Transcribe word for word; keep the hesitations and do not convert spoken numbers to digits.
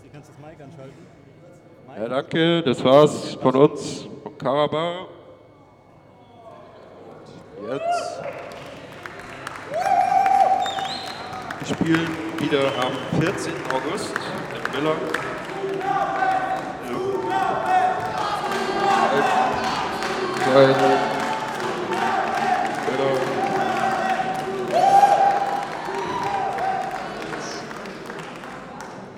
Kannst du das Mic anschalten? Mic? Ja, danke, das war's von uns, von Karabach. Jetzt. Wir spielen wieder am vierzehnten August in Miller. Ja.